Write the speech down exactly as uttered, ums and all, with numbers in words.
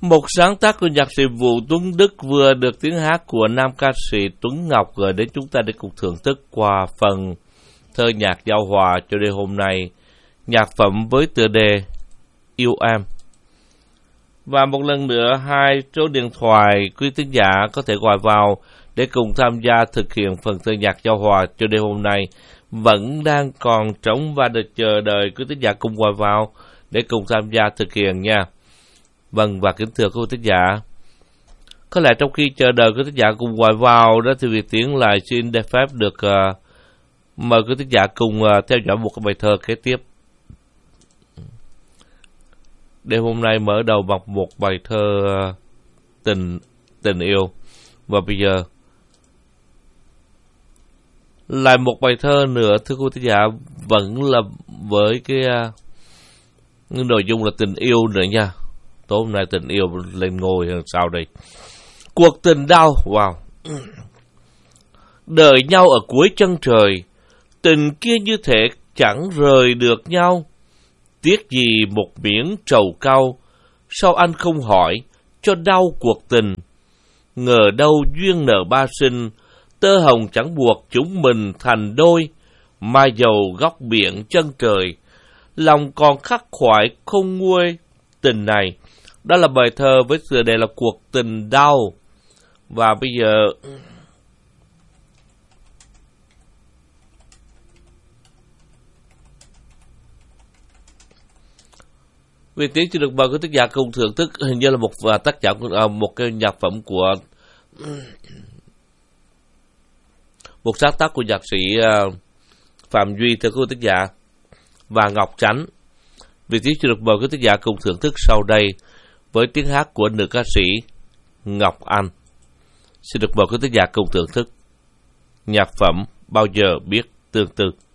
Một sáng tác của nhạc sĩ Vũ Tuấn Đức vừa được tiếng hát của nam ca sĩ Tuấn Ngọc gửi đến chúng ta để cùng thưởng thức qua phần thơ nhạc giao hòa cho đêm hôm nay. Nhạc phẩm với tựa đề Yêu Em. Và một lần nữa, hai số điện thoại quý tín giả có thể gọi vào để cùng tham gia thực hiện phần thơ nhạc giao hòa cho đêm hôm nay vẫn đang còn trống và được chờ đợi quý tín giả cùng gọi vào để cùng tham gia thực hiện nha. Vâng, và kính thưa quý tín giả, có lẽ trong khi chờ đợi quý tín giả cùng gọi vào đó thì Việt Tiến lại xin được phép được uh, mời quý tín giả cùng uh, theo dõi một cái bài thơ kế tiếp. Đêm hôm nay mở đầu bằng một bài thơ uh, tình tình yêu, và bây giờ lại một bài thơ nữa thưa quý tín giả, vẫn là với cái uh, nội dung là tình yêu nữa nha. Tối hôm nay tình yêu lên ngôi hơn sao đây. Cuộc tình đau, wow. Đợi nhau ở cuối chân trời, tình kia như thể chẳng rời được nhau. Tiếc gì một miếng trầu cau, sao anh không hỏi cho đau cuộc tình. Ngờ đâu duyên nợ ba sinh, tơ hồng chẳng buộc chúng mình thành đôi. Mai dầu góc biển chân trời, lòng còn khắc khoải không nguôi tình này. Đó là bài thơ với tựa đề là Cuộc tình đau. Và bây giờ Việt Tiến chỉ được mời quý tác giả cùng thưởng thức, hình như là một tác giả một cái nhạc phẩm của một sáng tác của nhạc sĩ Phạm Duy thưa quý tác giả và Ngọc Chánh. Việt Tiến chỉ được mời quý tác giả cùng thưởng thức sau đây với tiếng hát của nữ ca sĩ Ngọc Anh. Xin được mời quý tác giả cùng thưởng thức nhạc phẩm Bao giờ biết tương tư.